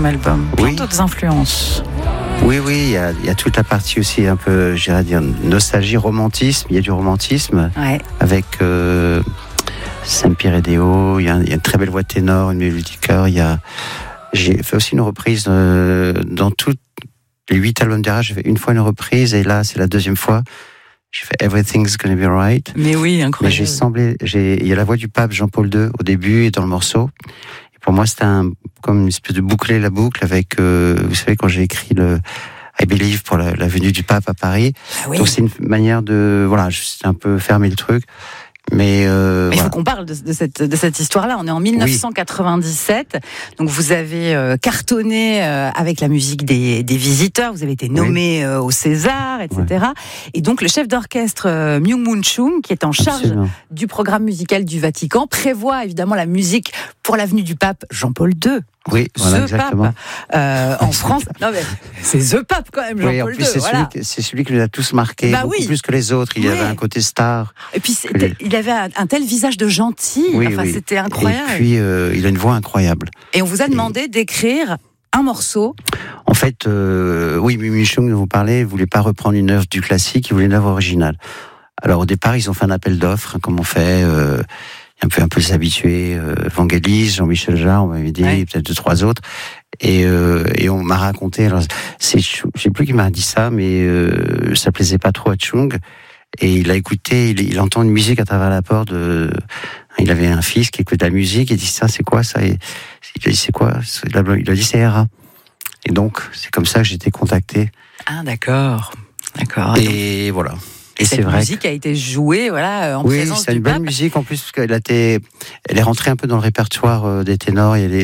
comme album. Plein d'autres influences. Oui, il y a toute la partie aussi un peu, j'irais dire, nostalgie, romantisme. Il y a du romantisme avec Saint-Pierre et Déo. Il y a une très belle voix de ténor, une mélodie de chœur. J'ai fait aussi une reprise dans tous les 8 albums d'Era. J'ai fait une fois une reprise et là, c'est la deuxième fois. J'ai fait Everything's Gonna Be Alright. Mais oui, incroyable. Mais il y a la voix du pape Jean-Paul II au début et dans le morceau. Et pour moi, c'était comme une espèce de boucler la boucle avec, vous savez, quand j'ai écrit le I Believe pour la venue du pape à Paris. Donc c'est une manière de, juste un peu fermer le truc. Mais il faut qu'on parle de cette histoire-là. On est en 1997, donc vous avez cartonné avec la musique des Visiteurs. Vous avez été nommé au César, etc. Et donc le chef d'orchestre Myung-Moon Chung, qui est en charge du programme musical du Vatican, prévoit évidemment la musique pour la venue du pape Jean-Paul II. Oui, voilà, exactement. Pape en France. Non mais c'est The Pape quand même, Jean-Paul II. C'est celui qui nous a tous marqués, beaucoup plus que les autres. Il avait un côté star. Et puis il avait un tel visage de gentil. C'était incroyable. Et puis il a une voix incroyable. Et on vous a demandé d'écrire un morceau. En fait, Myung-Moon Chung, dont vous parlez, ne voulait pas reprendre une œuvre du classique, il voulait une œuvre originale. Alors au départ, ils ont fait un appel d'offres, comme on fait. Un peu s'habituer, Vangelis, Jean-Michel Jarre, on m'avait dit, peut-être 2-3 autres, et on m'a raconté, alors, je sais plus qui m'a dit ça, mais ça plaisait pas trop à Chung, et il a écouté, il entend une musique à travers la porte, il avait un fils qui écoute la musique, il dit ça, c'est quoi ça? Et il a dit c'est quoi? Il a dit c'est Era. Et donc, c'est comme ça que j'ai été contacté. Ah, d'accord. Et voilà. Et cette musique a été jouée, en présence du pape. Oui, c'est une belle musique en plus parce qu'elle elle est rentrée un peu dans le répertoire des ténors. Elle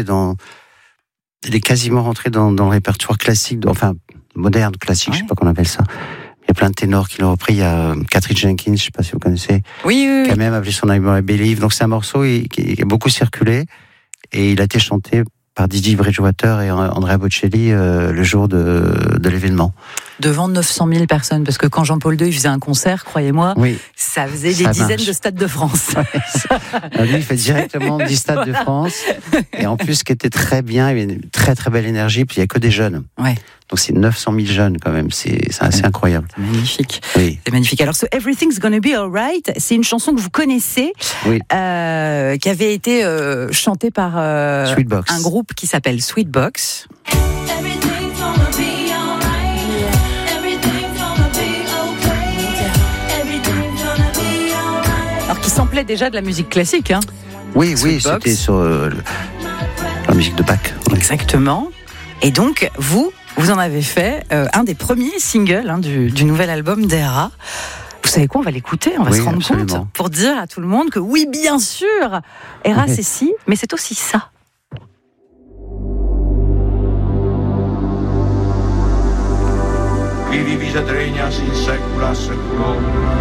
est quasiment rentrée dans le répertoire classique, moderne, classique, je sais pas comment on appelle ça. Il y a plein de ténors qui l'ont repris. Il y a Catherine Jenkins, je sais pas si vous connaissez, qui a même appelé son album I Believe. Donc c'est un morceau qui a beaucoup circulé et il a été chanté par Didi Bridgewater et Andrea Bocelli le jour de l'événement. Devant 900 000 personnes, parce que quand Jean-Paul II faisait un concert, croyez-moi, ça faisait des dizaines de stades de France. Lui, il fait directement 10 stades de France. Et en plus, ce qui était très bien, il y avait une très très belle énergie, puis il n'y a que des jeunes. Donc c'est 900 000 jeunes quand même, c'est assez incroyable. C'est magnifique. C'est magnifique. Alors, Everything's Gonna Be Alright, c'est une chanson que vous connaissez, qui avait été chantée par un groupe qui s'appelle Sweetbox. Alors qui samplait déjà de la musique classique, hein. Oui, c'était sur la musique de Bach. Exactement. Et donc, vous en avez fait un des premiers singles du nouvel album d'Era. Vous savez quoi, on va l'écouter, on va se rendre compte, pour dire à tout le monde que oui, bien sûr, Era c'est ci, mais c'est aussi ça. Qui divisa regnas in saecula saeculorum.